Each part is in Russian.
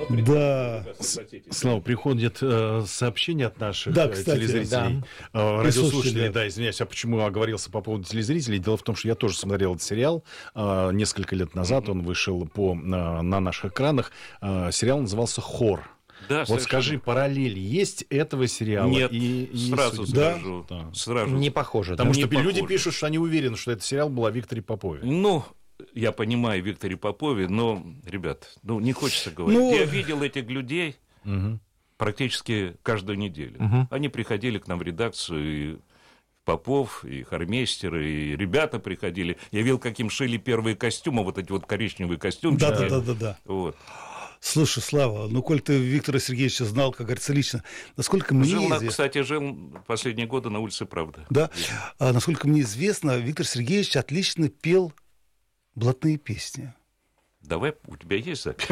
Да. Слава, приходят сообщения от наших кстати, телезрителей, радиослушателей. Да, извиняюсь, а почему оговорился по поводу телезрителей? Дело в том, что я тоже смотрел этот сериал несколько лет назад, он вышел на наших экранах. Сериал назывался «Хор». Да, вот совершенно. Скажи, параллель есть этого сериала? Нет, и сразу скажу. Да? Сразу. Не похоже. Потому что не люди похоже. пишут, что они уверены, что этот сериал был о Викторе Попове. Ну, я понимаю Викторе Попове, но, ребят, не хочется говорить. Я видел этих людей практически каждую неделю. Они приходили к нам в редакцию, и Попов, и Хормейстер, и ребята приходили. Я видел, каким шили первые костюмы, вот эти вот коричневые костюмчики. Да. Вот. Слушай, Слава, коль ты Виктора Сергеевича знал, как говорится, лично, насколько мне известно... Кстати, жил последние годы на улице Правды. Да? Насколько мне известно, Виктор Сергеевич отлично пел блатные песни. Давай, у тебя есть запись?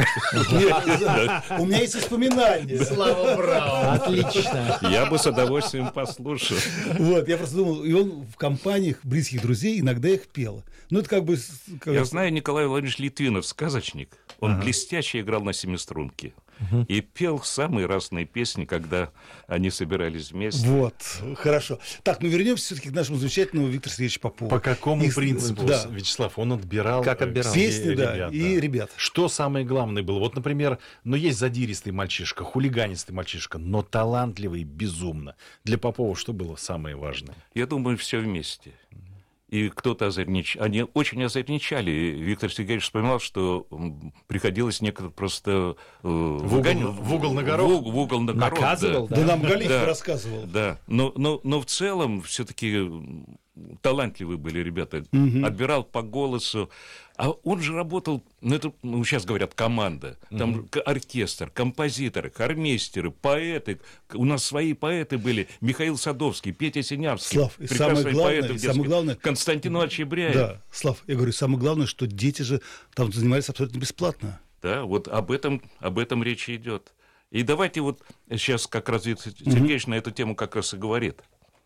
У меня есть воспоминания. Слава, браво. Отлично. Я бы с удовольствием послушал. Вот, я просто думал, и он в компаниях близких друзей иногда их пел. Это как бы... Я знаю Николай Владимирович Литвинов, сказочник. Он блестяще играл на семиструнке. И пел самые разные песни, когда они собирались вместе. Вот, хорошо. Так, вернемся все-таки к нашему замечательному Виктору Сергеевичу Попову. По какому принципу, Вячеслав, он отбирал песни, и ребят? Что самое главное было? Вот, например, есть задиристый мальчишка, хулиганистый мальчишка, но талантливый безумно. Для Попова что было самое важное? Я думаю, все вместе. И кто-то озорничал. Они очень озорничали. Виктор Сергеевич вспоминал, что приходилось некогда просто... В угол на горох? В угол на горох, наказывал, да? Да нам Галиф рассказывал. Да, но в целом все-таки талантливые были ребята. Отбирал по голосу. А он же работал, сейчас говорят, команда. Там оркестр, композиторы, хормейстеры, поэты. У нас свои поэты были. Михаил Садовский, Петя Синявский. Слав, и самое главное... Константин Иванович Ибряев. Да, Слав, я говорю, самое главное, что дети же там занимались абсолютно бесплатно. Да, вот об этом речь идет. И давайте вот сейчас как раз Виктор Сергеевич на эту тему как раз и говорит.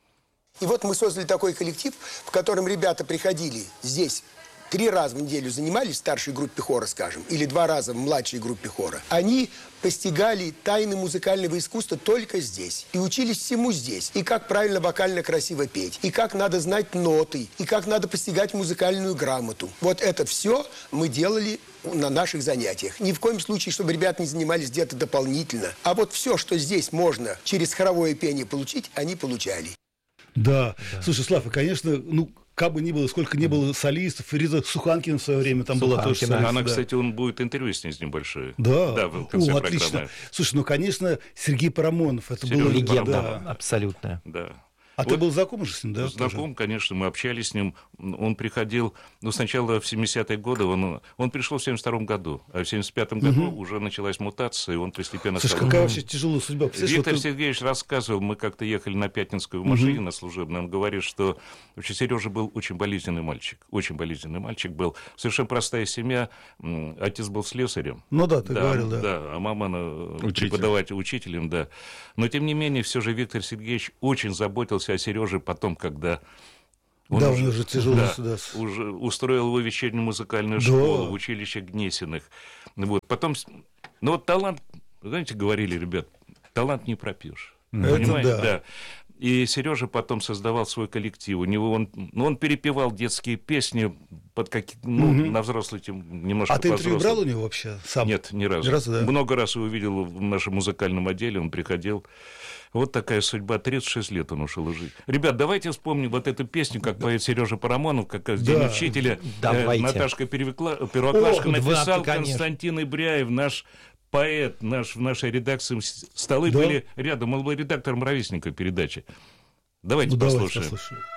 И вот мы создали такой коллектив, в котором ребята приходили здесь 3 раза в неделю занимались в старшей группе хора, скажем, или 2 раза в младшей группе хора. Они постигали тайны музыкального искусства только здесь. И учились всему здесь. И как правильно вокально красиво петь, и как надо знать ноты, и как надо постигать музыкальную грамоту. Вот это все мы делали на наших занятиях. Ни в коем случае, чтобы ребята не занимались где-то дополнительно. А вот все, что здесь можно через хоровое пение получить, они получали. Да. Слушай, Слав, и, конечно, как бы ни было, сколько не было солистов, Риза Суханкина в свое время там была тоже солист. Она, кстати, будет интервью с ним большое. Да, в конце отлично. программы. Слушай, конечно, Сергей Парамонов, это было... Легенда абсолютная. Да. А ты был знаком же с ним, да? Знаком, конечно, мы общались с ним. Он приходил, сначала в 70-е годы, он пришел в 72-м году, а в 75-м году уже началась мутация, и он постепенно стал... Какая вообще тяжелая судьба. Виктор Сергеевич рассказывал, мы как-то ехали на Пятницкую в машине на служебной, он говорит, что вообще Сережа был очень болезненный мальчик был. Совершенно простая семья, отец был слесарем. Ты говорил, да. Да, а мама преподаватель, учителем, да. Но, тем не менее, все же Виктор Сергеевич очень заботился о Сереже потом, когда он уже тяжело уже устроил его вечернюю музыкальную школу в училище Гнесиных. Потом, талант, знаете, говорили, ребят, талант не пропьешь. Понимаете? Да. И Сережа потом создавал свой коллектив. У него он перепевал детские песни на взрослый немножко. А ты интервью брал у него вообще сам? Нет, ни разу. Много раз его видел в нашем музыкальном отделе, он приходил. Вот такая судьба. 36 лет он ушел жить. Ребят, давайте вспомним вот эту песню, как поет Сережа Парамонов, как День учителя. Наташка Первоклашка написал, Константин Ибряев, наш поэт, в нашей редакции. Столы были рядом. Он был редактором «Ровесника» передачи. Давайте послушаем.